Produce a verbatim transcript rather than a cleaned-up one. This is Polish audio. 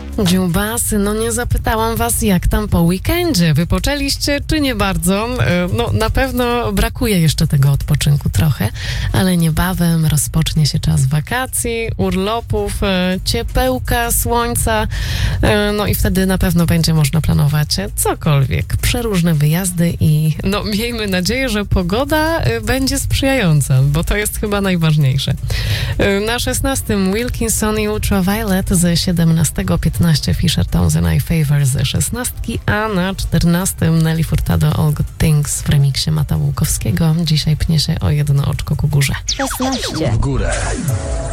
Dziubasy, no nie zapytałam was, jak tam po weekendzie. Wypoczęliście, czy nie bardzo? No na pewno brakuje jeszcze tego odpoczynku trochę, ale niebawem rozpocznie się czas wakacji, urlopów, ciepełka, słońca, no i wtedy na pewno będzie można planować cokolwiek, przeróżne wyjazdy i no miejmy nadzieję, że pogoda będzie sprzyjająca, bo to jest chyba najważniejsze. Na szesnastym Wilkinson i Ultraviolet ze siedemnastego, piętnastego Fisher Townsend I Favor ze szesnastki, a na czternastym Nelly Furtado All Good Things w remiksie Mata Łukowskiego. Dzisiaj pnie się o jedno oczko ku górze. szesnaście W górę.